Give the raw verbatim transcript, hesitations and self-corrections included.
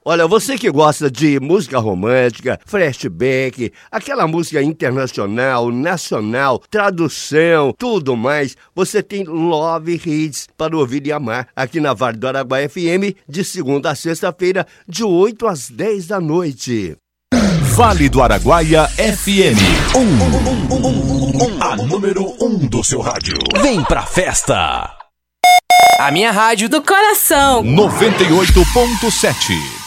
Olha, você que gosta de música romântica, flashback, aquela música internacional, nacional, tradução, tudo mais, você tem Love Hits para ouvir e amar aqui na Vale do Araguaia F M, de segunda a sexta-feira, de oito às dez da noite. Vale do Araguaia F M, um, um, um, um, um, a número um do seu rádio. Vem pra festa! A minha rádio do coração. noventa e oito ponto sete.